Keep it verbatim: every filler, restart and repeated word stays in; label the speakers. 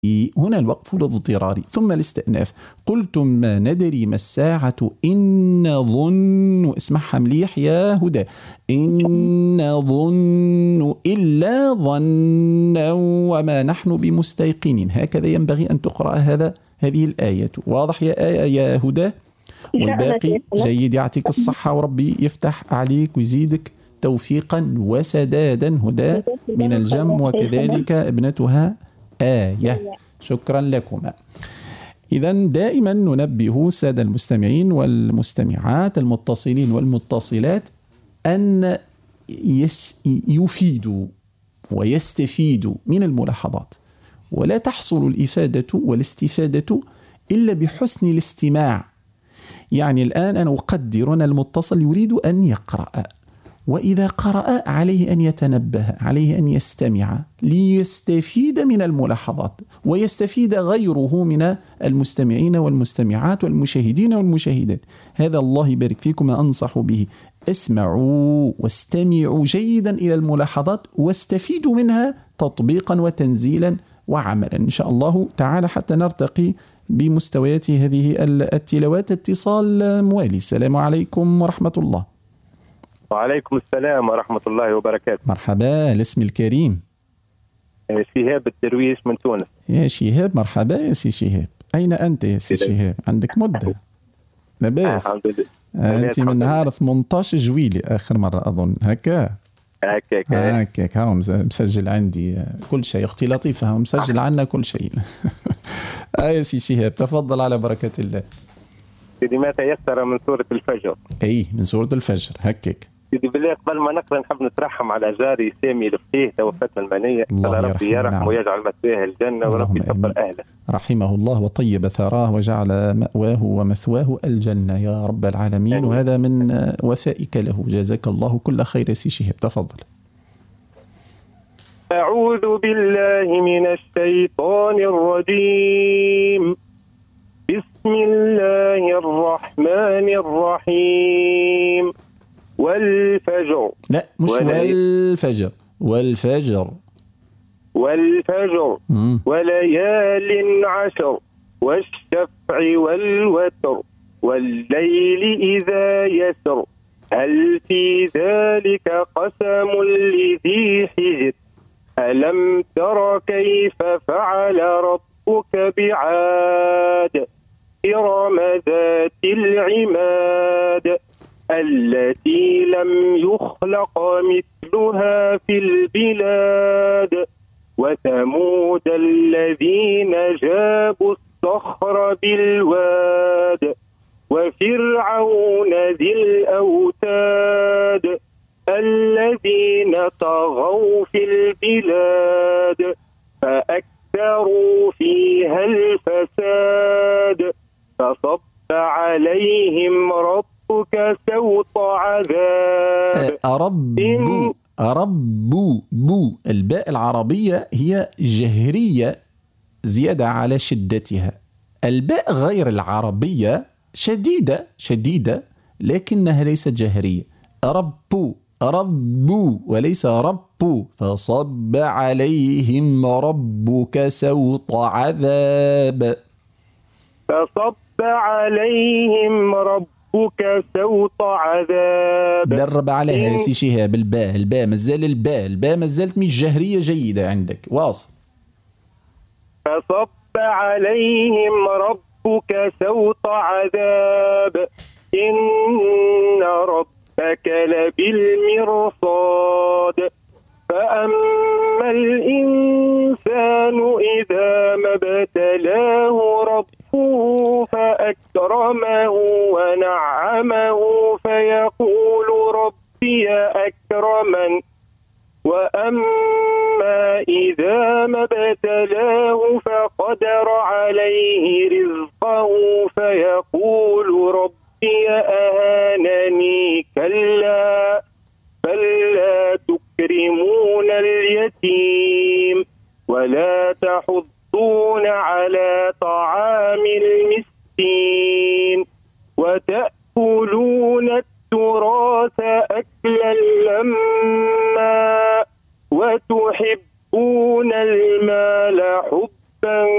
Speaker 1: هنا الوقف الاضطراري ثم الاستئناف. قلتم ما ندري ما الساعة إن نظن، اسمعها مليح يا هدى، إن نظن إلا ظنا وما نحن بمستيقنين. هكذا ينبغي أن تقرأ هذا هذه الآية. واضح يا آية يا هدى؟ والباقي جيد، يعطيك الصحة وربي يفتح عليك ويزيدك توفيقا وسدادا. هدى من الجم وكذلك ابنتها آية. شكرا لكما. إذا دائما ننبه السادة المستمعين والمستمعات المتصلين والمتصلات أن يفيدوا ويستفيدوا من الملاحظات، ولا تحصل الإفادة والاستفادة إلا بحسن الاستماع. يعني الآن أنا أقدر أن المتصل يريد أن يقرأ، وإذا قرأ عليه أن يتنبه، عليه أن يستمع ليستفيد من الملاحظات، ويستفيد غيره من المستمعين والمستمعات والمشاهدين والمشاهدات. هذا الله يبارك فيكم أنصح به. اسمعوا واستمعوا جيدا إلى الملاحظات واستفيدوا منها تطبيقا وتنزيلا وعملا إن شاء الله تعالى، حتى نرتقي بمستويات هذه التلاوات. اتصال موالي. السلام عليكم ورحمة الله.
Speaker 2: وعليكم السلام ورحمة الله وبركاته.
Speaker 1: مرحبا. الاسم الكريم؟
Speaker 2: شهاب الدرويش من تونس.
Speaker 1: يا شهاب مرحبا يا سي شهاب. أين أنت يا سي شهاب؟ عندك مدة؟ لاباس؟
Speaker 2: الحمد لله.
Speaker 1: آه أنت من نهار ثمانية عشر جويلي آخر مرة أظن. هكا
Speaker 2: هكاك
Speaker 1: هكاك هاو مسجل عندي كل شيء. أختي لطيفة هاو مسجل عنا كل شيء. آه يا سي شهاب تفضل على بركة الله.
Speaker 2: سيدي ما تيسر من سورة الفجر.
Speaker 1: أي من سورة الفجر. هكاك
Speaker 2: سيدي بالله قبل ما نقرأ نحب نترحم على جاري سامي الفقيه توفتنا المنية. الله ربي يرحمه ويجعل مثواه الجنة وربي يكبر أهله.
Speaker 1: رحمه الله وطيب ثراه وجعل مأواه ومثواه الجنة يا رب العالمين. أمين. وهذا من وفائك له، جزاك الله كل خير يا سي شهاب. تفضل.
Speaker 2: أعوذ بالله من الشيطان الرجيم. بسم الله الرحمن الرحيم. والفجر.
Speaker 1: لا مش والفجر. والفجر
Speaker 2: والفجر
Speaker 1: مم.
Speaker 2: وليال عشر والشفع والوتر والليل إذا يسر هل في ذلك قسم لذي حجر ألم تر كيف فعل ربك بعاد إرم ذات العماد التي لم يخلق مثلها في البلاد وثمود الذين جابوا الصخر بالواد وفرعون ذي الأوتاد الذين طغوا في البلاد فأكثروا فيها الفساد فصب عليهم رب سوط عذاب.
Speaker 1: أرب أرب بو. الباء العربية هي جهرية زيادة على شدتها. الباء غير العربية شديدة شديدة لكنها ليست جهرية. رب رب وليس رب. فصب عليهم ربك سوط عذاب.
Speaker 2: فصب عليهم رب ربك سوط عذاب.
Speaker 1: درب عليها يا سي شهاب. الباء الباء مازال الباء الباء مازالت مش جهرية جيدة عندك. واصل.
Speaker 2: فصب عليهم ربك سوط عذاب إن ربك لبالمرصاد فأما الإنسان إذا ما ابتلاه ربه فأكرمه ونعمه فيقول ربي أكرمن وأما إذا ما ابتلاه فقدر عليه رزقه فيقول ربي